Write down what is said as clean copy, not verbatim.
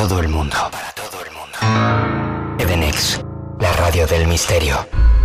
todo el mundo. Edenex, la radio del misterio.